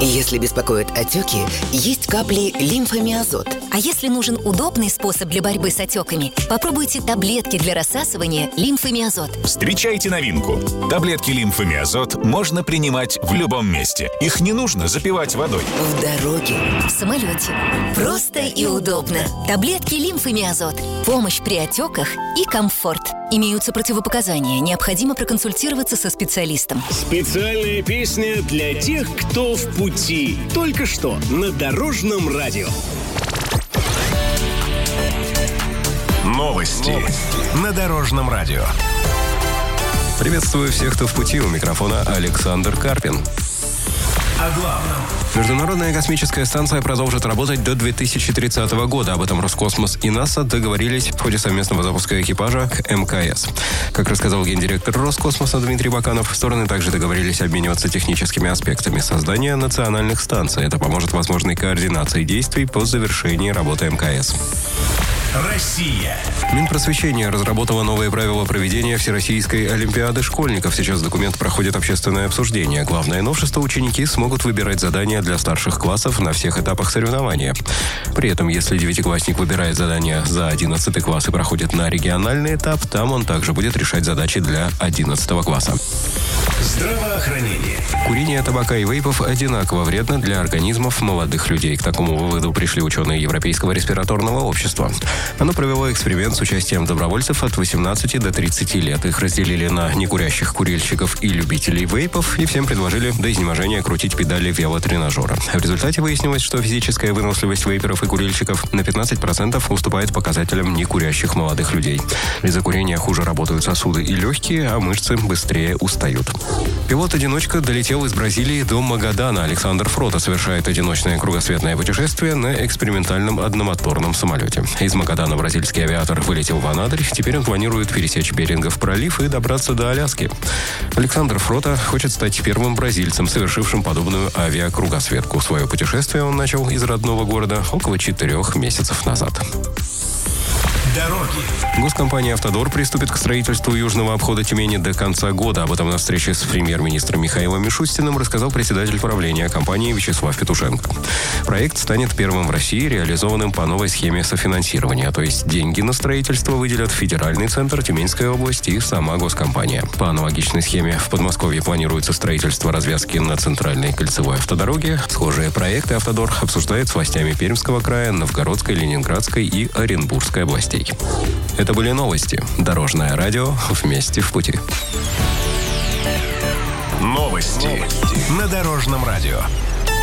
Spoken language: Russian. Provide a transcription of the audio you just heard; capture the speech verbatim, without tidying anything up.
Если беспокоят отеки, есть капли лимфомиазот. А если нужен удобный способ для борьбы с отеками, попробуйте таблетки для рассасывания лимфомиазот. Встречайте новинку. Таблетки лимфомиазот можно принимать в любом месте. Их не нужно запивать водой. В дороге, в самолете. Просто и удобно. Таблетки лимфомиазот. Помощь при отеках и комфорт. Имеются противопоказания. Необходимо проконсультироваться со специалистом. Специальная песня для тех, кто в пути. Только что на Дорожном радио. Новости, Новости на Дорожном радио. Приветствую всех, кто в пути. У микрофона Александр Карпин. О главном. Международная космическая станция продолжит работать до две тысячи тридцатого года. Об этом Роскосмос и НАСА договорились в ходе совместного запуска экипажа к эм ка эс. Как рассказал гендиректор Роскосмоса Дмитрий Баканов, стороны также договорились обмениваться техническими аспектами создания национальных станций. Это поможет возможной координации действий по завершении работы эм ка эс. Россия. Минпросвещение разработало новые правила проведения Всероссийской олимпиады школьников. Сейчас документ проходит общественное обсуждение. Главное новшество – ученики смогут выбирать задания для старших классов на всех этапах соревнования. При этом, если девятиклассник выбирает задания за одиннадцатый класс и проходит на региональный этап, там он также будет решать задачи для одиннадцатого класса. Здравоохранение. Курение табака и вейпов одинаково вредно для организмов молодых людей. К такому выводу пришли ученые Европейского респираторного общества. Оно провело эксперимент с участием добровольцев от восемнадцати до тридцати лет. Их разделили на некурящих курильщиков и любителей вейпов, и всем предложили до изнеможения крутить педали велотренажера. В результате выяснилось, что физическая выносливость вейперов и курильщиков на пятнадцать процентов уступает показателям некурящих молодых людей. Из-за курения хуже работают сосуды и легкие, а мышцы быстрее устают. Пилот-одиночка долетел из Бразилии до Магадана. Александр Фрота совершает одиночное кругосветное путешествие на экспериментальном одномоторном самолете. Из Магадана бразильский авиатор вылетел в Анадырь. Теперь он планирует пересечь Берингов пролив и добраться до Аляски. Александр Фрота хочет стать первым бразильцем, совершившим подобную авиакругосветку. Свое путешествие он начал из родного города около четырех месяцев назад. Дороги. Госкомпания «Автодор» приступит к строительству южного обхода Тюмени до конца года. Об этом на встрече с премьер-министром Михаилом Мишустиным рассказал председатель правления компании Вячеслав Петушенко. Проект станет первым в России, реализованным по новой схеме софинансирования. То есть деньги на строительство выделят Федеральный центр, Тюменская область и сама госкомпания. По аналогичной схеме в Подмосковье планируется строительство развязки на центральной кольцевой автодороге. Схожие проекты «Автодор» обсуждает с властями Пермского края, Новгородской, Ленинградской и Оренбургской областей. Это были новости. Дорожное радио. Вместе в пути. Новости, Новости. на Дорожном радио.